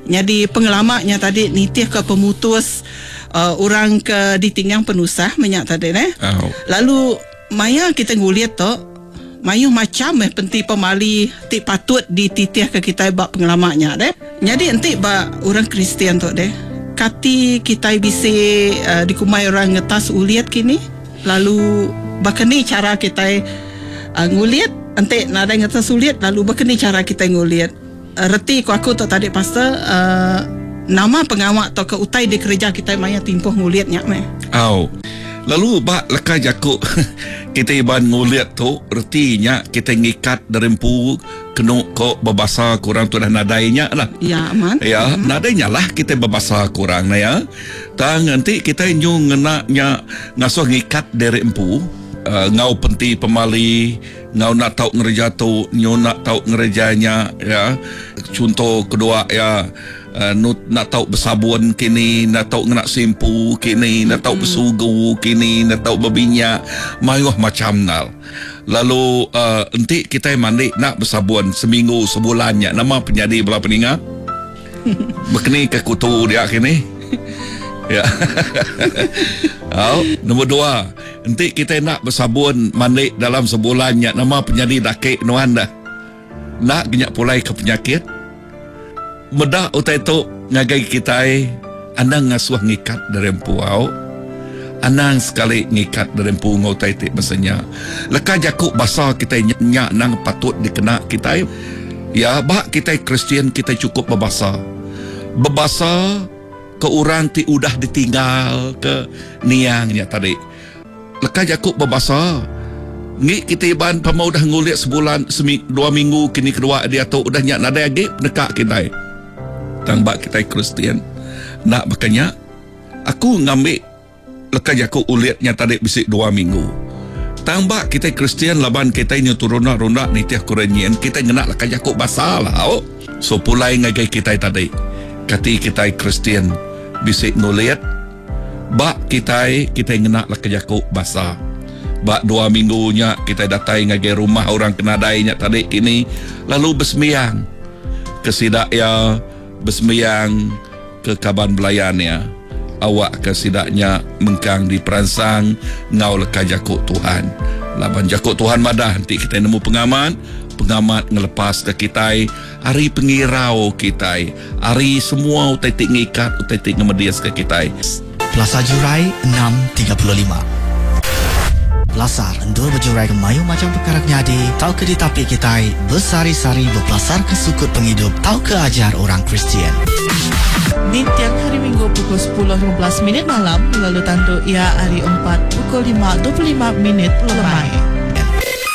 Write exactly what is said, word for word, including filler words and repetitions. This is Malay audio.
Jadi pengalamannya tadi nitih ke pemutus uh, orang ke ditinggang penusah minyak tadi ne. Oh. Lalu maya kita nguliat tu mayu macam eh penti pemali ti patut dititih ke kita bab pengalamannya deh. Jadi enti ba orang Kristian tu deh. Kati kita bisa uh, dikumai orang ngetas uliat kini. Lalu bakani cara kita uh, nguliat enti nada ngetas uliat lalu bakani cara kita nguliat. Uh, reti ku aku tu tadi pastor uh, nama pengawak tu ke utai di kerja kita maya timpoh nguliatnya meh. Oh. Lalu bak lekai jakuk kita iban nguliat tu retinya kita ngikat derempu kena kok berbasa kurang tu dah nadainya lah. Ya aman. Ya, hmm. nadainya lah kita berbasa kurang na ya. Tang nanti kita nyu ngenaknya ngasuh ngikat derempu uh, ngau penti pemali ngau nak tahu ngerja tu nyu nak tahu ngerjanya ya. Contoh kedua ya Uh, nak tahu bersabun kini, nak tahu nak simpu kini, nak tahu bersugu kini, nak tahu berminyak, mayuh macam nal. Lalu uh, nanti kita mandi nak bersabun seminggu sebulannya. Nama penjadi belah peningat? Bekeni ke kutu dia kini. Ya. Oh, nombor dua, nanti kita nak bersabun mandi dalam sebulannya. Nama penjadi dakik nuan dah. Nak genyak pulai ke penyakit. Medah utai tu ngagai kita anang ngasuh ngikat dari empuau anang sekali ngikat dari empu ngotai ti masanya leka jakuk basa kita nyak nang patut dikena kita ya bak kita Kristian kita cukup berbasa berbasa ke orang ti udah ditinggal ke niangnya tadi leka jakuk berbasa ngi kita iban pamau dah nguliat sebulan seming, dua minggu kini kedua dia tu udah nyak nada lagi nekak kita tambah kita Kristian nak makanya aku ngambil lekas aku uliatnya tadi bisik dua minggu tambah kita Kristian laban kita ini turun-rundak nitiah kurenyian kita ngenak lekas aku basalah oh. So pulai ngagai kita tadi kati kita Kristian bisik nguliat bak kita kita ngenak lekas aku basah bak dua minggunya kita datai ngagai rumah orang kenadainya tadi ini lalu bersemiang kesidak ya bersembayang ke kaban belayannya awak kesidaknya mengkang di peransang ngau leka jakuk Tuhan laban jakuk Tuhan madah nanti kita nemu pengamat pengamat ngelepas ke kita hari pengirau kita hari semua utai tik ngikat utai tik ngemedias ke kita Plaza Jurai enam tiga puluh lima Lasar endul berjurai ke mayu macam perkara nyadi tau ke ditapi kita bersari-sari berpelasar ke sukut penghidup tau ke ajar orang Kristian di tiap hari Minggu pukul sepuluh lima belas minit malam lalu tandu ia hari empat pukul lima dua puluh lima minit lemai.